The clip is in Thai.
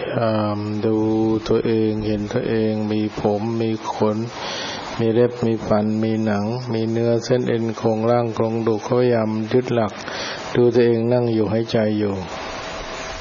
ามดูตัวเองเห็นตัวเองมีผมมีขนมีเล็บมีฟันมีหนังมีเนื้อเส้นเอ็นโครงร่างโครงกระดูกเขาพยายามยึดหลักดูตัวเองนั่งอยู่หายใจอยู่